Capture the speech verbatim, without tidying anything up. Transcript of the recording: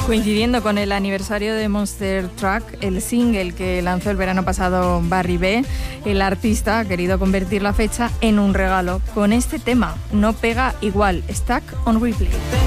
Coincidiendo con el aniversario de Monster Truck, el single que lanzó el verano pasado Barry B, el artista ha querido convertir la fecha en un regalo con este tema, No pega igual, Stuck on Replay.